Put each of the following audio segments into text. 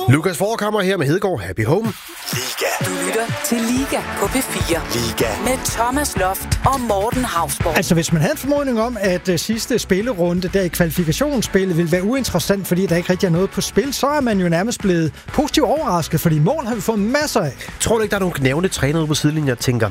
Lukas Forkammer her med Hedegaard. Happy Home. Liga. Du lytter til Liga på P4. Liga. Med Thomas Loft og Morten Hausborg. Altså, hvis man havde en formodning om, at sidste spillerunde der i kvalifikationsspillet ville være uinteressant, fordi der ikke rigtig er noget på spil, så er man jo nærmest blevet positivt overrasket, fordi mål har vi fået masser af. Tror du ikke, der er nogle knævende trænere ude på sidelinjen, jeg tænker,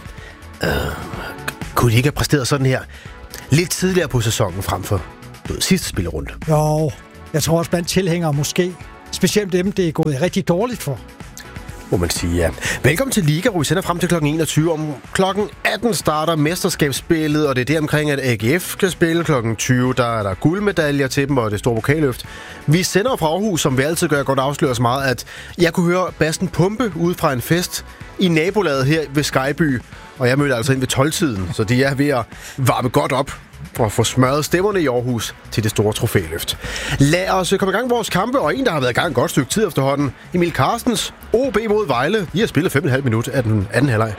kunne de ikke have præsteret sådan her lidt tidligere på sæsonen frem for sidste spillerunde? Jo, jeg tror også blandt tilhængere måske. Specielt dem, det er gået rigtig dårligt for. Må man sige, ja. Velkommen til Liga, hvor vi sender frem til kl. 21. Om kl. 18 starter mesterskabsspillet, og det er der omkring, at AGF kan spille. Kl. 20, der er der guldmedaljer til dem, og det store pokalløft. Vi sender fra Aarhus, som vi altid gør, godt afslører så meget, at jeg kunne høre bassen pumpe ud fra en fest i nabolaget her ved Skyby. Og jeg mødte altså ind ved 12-tiden, så de er ved at varme godt op for at få smørret stemmerne i Aarhus til det store trofæløft. Lad os komme i gang med vores kampe, og en, der har været i gang et godt stykke tid efterhånden. Emil Carstens, OB mod Vejle. De har spillet 5,5 minut af den anden halvleg.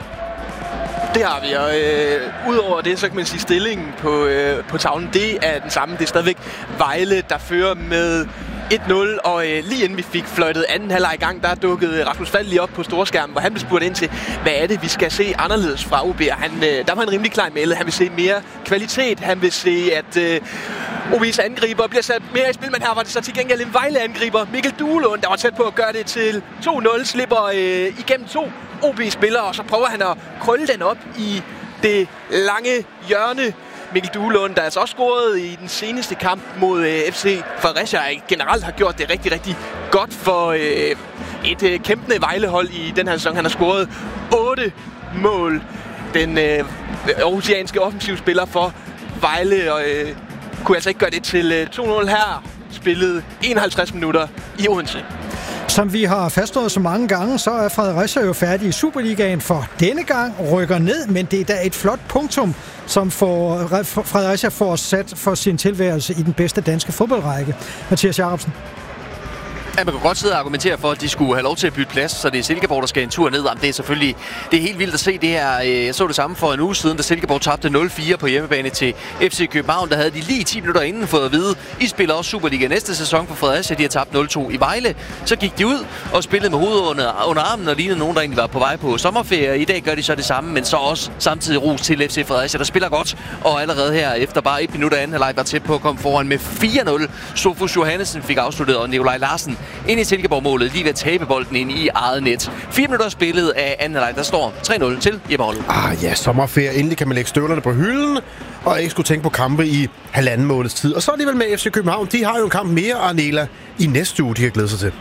Det har vi, og udover det, så kan man sige, stillingen på tavlen, det er den samme. Det er stadigvæk Vejle, der fører med 1-0, og lige inden vi fik fløjtet anden halvleg i gang, der dukkede Rasmus Fald lige op på storskærmen, hvor han blev spurgt ind til, hvad er det, vi skal se anderledes fra OB. Der var han rimelig klar i mailet. Han vil se mere kvalitet. Han vil se, at OB's angriber bliver sat mere i spil, men her var det så til gengæld en Vejle-angriber. Mikkel Duelund, der var tæt på at gøre det til 2-0, slipper igennem 2 OB-spillere, og så prøver han at krølle den op i det lange hjørne. Mikkel Duelund, der altså også scoret i den seneste kamp mod FC Fredericia, generelt har gjort det rigtig, rigtig godt for et kæmpende Vejlehold i den her sæson. Han har scoret 8 mål. Den aarhusianske offensivspiller for Vejle, og kunne altså ikke gøre det til 2-0 her. Spillet 51 minutter i Odense. Som vi har fastslået så mange gange, så er Fredericia jo færdig i Superligaen for denne gang, rykker ned, men det er da et flot punktum, som Fredericia får sat for sin tilværelse i den bedste danske fodboldrække. Mathias Jacobsen. Ja, man kan godt sidde og argumentere for, at de skulle have lov til at bytte plads, så det er Silkeborg, der skal en tur ned. Jamen, det er selvfølgelig helt vildt at se det her. Jeg så det samme for en uge siden, da Silkeborg tabte 0-4 på hjemmebane til FC København. Der havde de lige 10 minutter inden fået at vide, I spiller også Superliga næste sæson for Fredericia. De har tabt 0-2 i Vejle. Så gik de ud og spillede med hovedet under armen og lignede nogen, der egentlig var på vej på sommerferie. I dag gør de så det samme, men så også samtidig ros til FC Fredericia, der spiller godt. Og allerede her efter bare 1 minut af anden halvleg var tæt på at komme foran med 4-0. Sofus Johannesen fik afsluttet, og Nikolaj Larsen ind i Silkeborg-målet, lige ved at tabe bolden ind i eget net. 4 minutter spillet af anden halvleg, der står 3-0 til Jeppe Holm. Ja, sommerferie. Endelig kan man lægge støvlerne på hylden, og ikke skulle tænke på kampe i halvanden måneds tid. Og så alligevel med FC København. De har jo en kamp mere, Arnela, i næste uge, de har glædet sig til.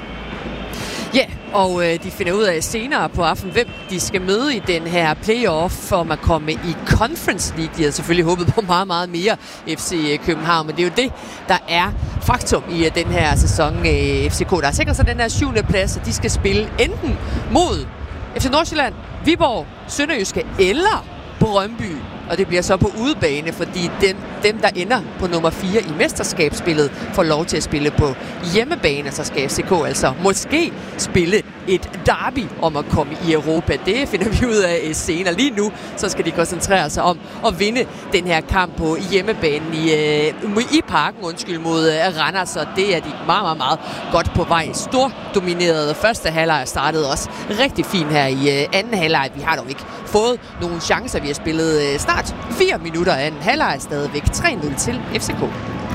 Ja, og de finder ud af senere på aften, hvem de skal møde i den her playoff for at komme i Conference League. De havde selvfølgelig håbet på meget, meget mere FC København, men det er jo det, der er faktum i den her sæson. FCK, der har sikret sig den her 7. plads, og de skal spille enten mod FC Nordsjælland, Viborg, Sønderjyske eller Brøndby. Og det bliver så på udebane, fordi dem der ender på nummer 4 i mesterskabsspillet, får lov til at spille på hjemmebane. Så skal FCK altså måske spille et derby om at komme i Europa. Det finder vi ud af senere. Lige nu så skal de koncentrere sig om at vinde den her kamp på hjemmebanen i parken mod Randers. Så det er de meget, meget, meget godt på vej. Stor domineret første halvleg startede også rigtig fint her i anden halvleg. Vi har dog ikke fået nogle chancer. Vi har spillet snart 4 minutter af anden halvleg, stadigvæk 3-0 til FCK.